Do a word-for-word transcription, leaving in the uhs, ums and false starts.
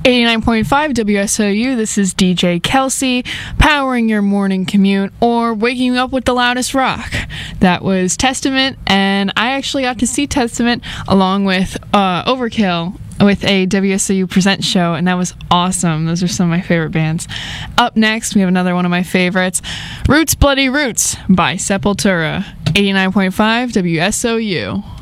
eighty-nine point five W S O U, this is D J Kelsey, powering your morning commute or waking you up with the loudest rock. That was Testament, and I actually got to see Testament along with uh, Overkill with a W S O U Presents show, and that was awesome. Those are some of my favorite bands. Up next, we have another one of my favorites, Roots Bloody Roots by Sepultura, eighty-nine point five W S O U.